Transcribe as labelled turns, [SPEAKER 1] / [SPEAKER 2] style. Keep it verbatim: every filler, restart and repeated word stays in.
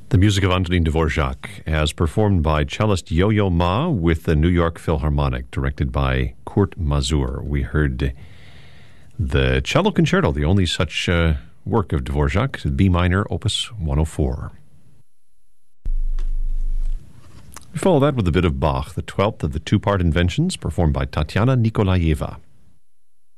[SPEAKER 1] The music of Antonin Dvorak, as performed by cellist Yo-Yo Ma with the New York Philharmonic, directed by Kurt Masur. We heard the Cello Concerto, the only such uh, work of Dvorak, B minor, Opus one oh four. We follow that with a bit of Bach, the twelfth of the two-part inventions, performed by Tatiana Nikolaeva.